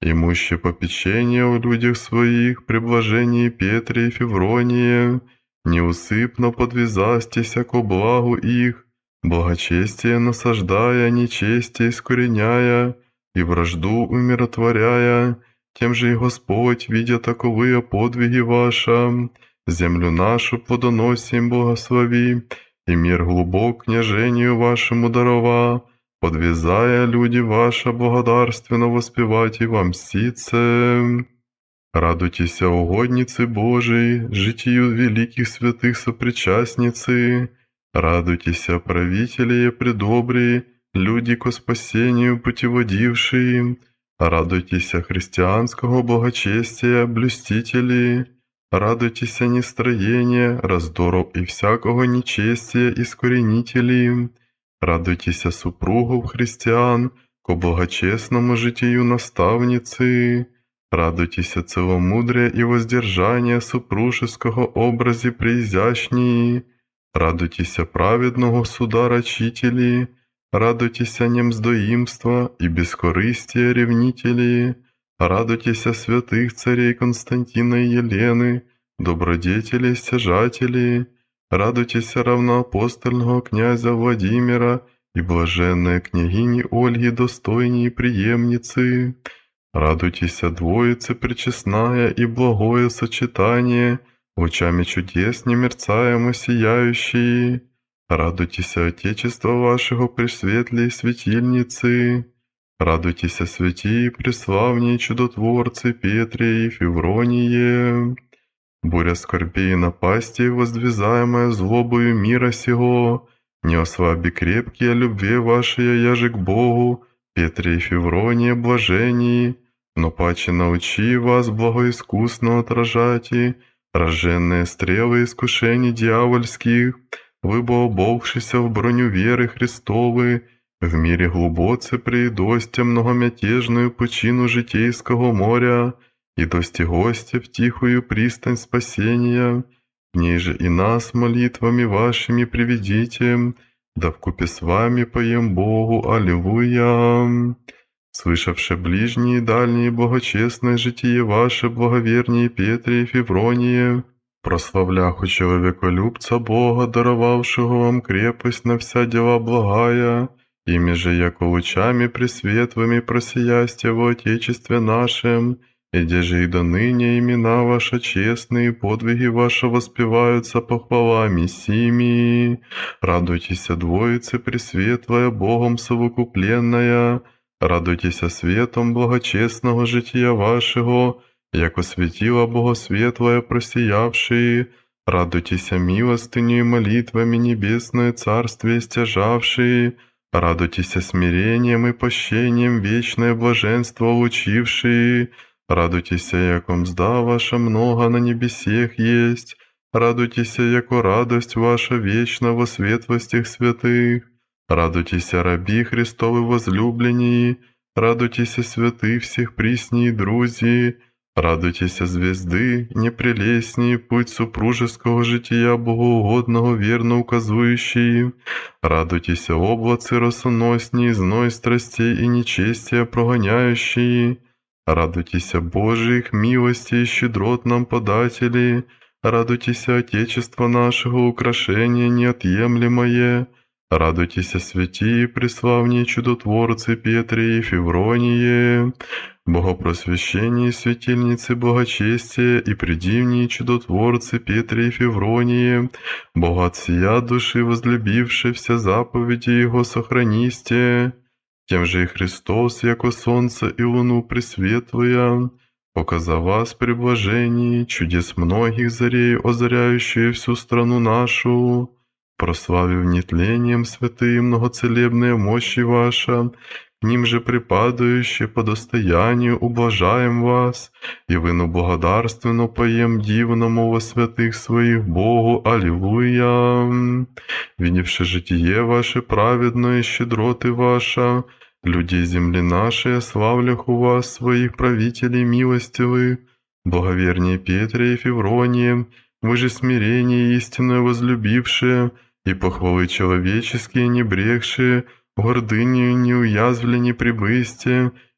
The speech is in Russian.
имущие попечение о людях своих, при блажении Петре и Февронии, неусыпно подвязастися ко благу их, благочестие насаждая, нечестие искореняя, и вражду умиротворяя, тем же и Господь, видя таковые подвиги ваша, землю нашу плодоносием благослови, и мир глубок княжению вашему дарова, подвязая люди ваша благодарственно воспевать и вам мстице. Радуйтеся, угодницы Божией, житию великих святых сопричастницы, радуйтеся, правители предобрые, люди ко спасению путеводившие, радуйтеся христианского благочестия, блюстители, радуйтеся нестроения, раздоров и всякого нечестия искоренители, радуйтеся супругов христиан, ко благочестному житию наставницы, радуйтеся целомудрия и воздержания супружеского образе преизящней, радуйтеся праведного суда рачители, радуйтеся немздоимства и бескорыстия ревнители, радуйтеся святых царей Константина и Елены, добродетели стяжатели, радуйтеся равноапостольного князя Владимира и блаженной княгини Ольги достойней преемницы, радуйтеся двоице пречестная и благое сочетание, лучами чудес немерцаемо сияющие, радуйтеся Отечества вашего пресветлей светильницы, радуйтеся святии преславней чудотворцы Петре и Февроние, буря скорбей и напастей, воздвизаемая злобою мира сего, не ослаби крепкие любви вашей, яже к Богу, Петре и Февроние блажении, но паче научи вас благоискусно отражати, рожденные стрелы искушений дьявольских, вы оболкшися в броню веры Христовы, в мире глубоце приидосте многомятежную пучину житейского моря, и достигосте в тихую пристань спасения, в ней же и нас молитвами вашими приведите, да вкупе с вами поем Богу, аллилуйя. Слышавши ближние и дальние благочестное житие ваше, благовернее Петре и Февроние, прославляху человеколюбца Бога, даровавшего вам крепость на вся дела благая, ими же, яко лучами пресветлыми просиясте во Отечестве нашем, и где же и до ныне имена ваши честные, подвиги ваши воспеваются похвалами сими. Радуйтесь, двоице пресветлая, Богом совокупленная, радуйтесь светом благочестного жития вашего, яко светило богосветлое просиявшие, радуйтесь милостыню и молитвами небесное царствие стяжавшие, радуйтесь смирением и пощением вечное блаженство улучившие, радуйтесь, яко мзда ваша много на небесех есть, радуйтесь, яко радость ваша вечна во светлостях святых, радуйтесь, раби Христовы возлюбленные, радуйтесь, святые всех присней друзей, радуйтесь, звезды, непрелестней, путь супружеского жития богоугодного верно указующие, радуйтесь, облацы росоносней, зной страстей и нечестия прогоняющие, радуйтесь, Божиих милости и щедрот нам податели, радуйтесь, Отечество нашего украшения неотъемлемое, радуйтесь, святии преславнее чудотворцы Петре и Февроние, богопросвящение светильницы благочестия и предивнее чудотворцы Петре и Февроние, Бога от сия души возлюбивши все заповеди Его сохранисте, тем же и Христос, яко солнце и луну пресветлая, показа вас при блажении, чудес многих зарей, озаряющие всю страну нашу, прославив нетлением святые многоцелебные мощи ваша, к ним же припадающие по достоянию ублажаем вас, и выну благодарственно поем дивному во святых своих Богу, аллилуйя. Видевши житие ваше праведное, щедроты ваша, людей земли нашей, славлях у вас своих правителей милостивых, благовернее Петре и Февронии, вы же смирение истинное возлюбившие, и похвалы человеческие не брегшие, гордыню не уязвли не прибысте,